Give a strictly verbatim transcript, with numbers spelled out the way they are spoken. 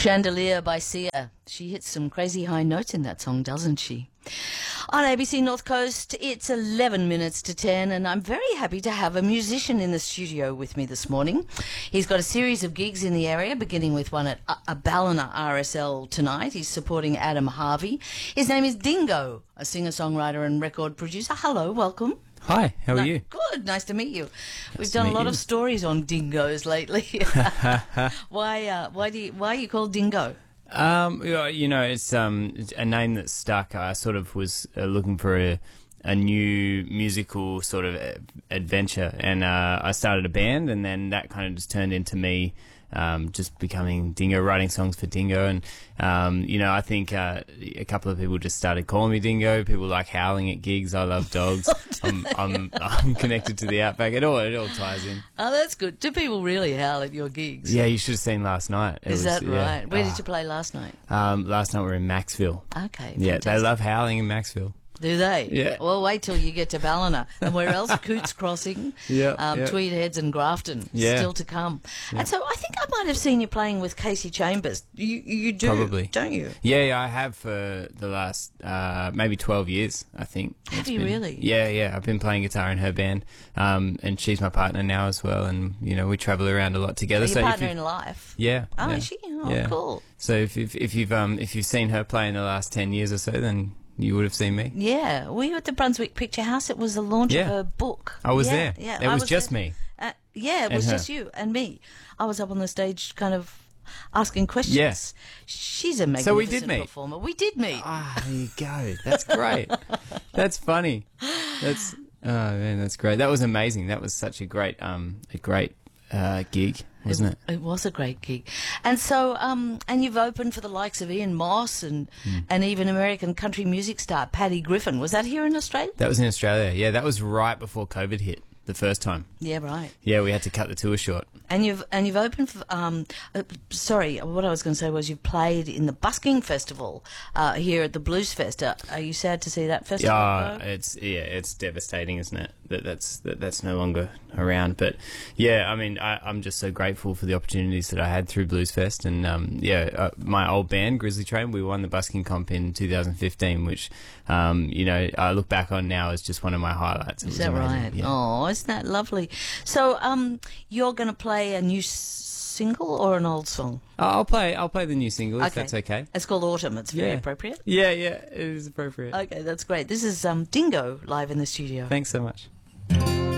Chandelier by Sia. She hits some crazy high notes in that song, doesn't she? On A B C North Coast, it's eleven minutes to ten, and I'm very happy to have a musician in the studio with me this morning. He's got a series of gigs in the area, beginning with one at a Ballina R S L tonight. He's supporting Adam Harvey. His name is Dingo, a singer-songwriter and record producer. Hello, welcome. Hi, how are No, you? Good, nice to meet you. Nice We've to done a meet lot you. of stories on dingoes lately. why? Uh, why do you? Why are you called Dingo? Um, yeah, you know, it's um it's a name that stuck. I sort of was uh, looking for a a new musical sort of uh, adventure, and uh, I started a band, and then that kind of just turned into me. Um, just becoming Dingo, writing songs for Dingo, and um, you know, I think uh, a couple of people just started calling me Dingo. People like howling at gigs. I love dogs. I'm, I'm I'm connected to the outback. It all it all ties in. Oh, that's good. Do people really howl at your gigs? Yeah, you should have seen last night. It Is was- that yeah. right? Where Ah. did you play last night? Um, last night we were in Maxville. Okay. Yeah, they fantastic. love howling in Maxville. Do they? Yeah. Well, wait till you get to Ballina. And where else? Coots Crossing, Yeah, um, yeah. Tweed Heads and Grafton. Yeah. Still to come. And so I think I might have seen you playing with Casey Chambers. You you do, Probably. don't you? Yeah, yeah, I have for the last uh, maybe twelve years, I think. Have It's you been- really? Yeah, yeah. I've been playing guitar in her band, um, and she's my partner now as well. And you know, we travel around a lot together. Your so partner if you, in life. yeah. Oh, yeah, is she? Oh, yeah. cool. So if, if if you've um if you've seen her play in the last ten years or so, then you would have seen me. Yeah. Were you at the Brunswick Picture House? It was the launch Yeah. of her book. I was yeah, there. Yeah. It I was just there. me. Uh, yeah, it And was her. just you and me. I was up on the stage kind of asking questions. Yes. She's a magnificent So we did meet. performer. We did meet. Ah, there you go. That's great. That's funny. That's oh man, that's great. That was amazing. That was such a great um a great uh, gig, wasn't it? It was a great gig. And so, um, and you've opened for the likes of Ian Moss and, Hmm. and even American country music star Paddy Griffin. Was that here in Australia? That was in Australia. Yeah, that was right before COVID hit the first time. Yeah, right. Yeah, we had to cut the tour short. And you've and you've opened for, um, uh, sorry, what I was going to say was you've played in the Busking Festival uh, here at the Blues Fest. Uh, are you sad to see that festival Yeah, go? it's yeah, it's devastating, isn't it? That that's that, that's no longer around. But yeah, I mean, I, I'm just so grateful for the opportunities that I had through Blues Fest, and um, yeah, uh, my old band Grizzly Train, we won the busking comp in two thousand fifteen, which um, you know, I look back on now as just one of my highlights. It Is was that amazing. right? Yeah. Oh, isn't that lovely? So, um, you're going to play a new s- single or an old song? I'll play. I'll play the new single if that's okay. It's called Autumn. It's very Yeah. appropriate. Yeah, yeah, it is appropriate. Okay, that's great. This is um, Dingo live in the studio. Thanks so much.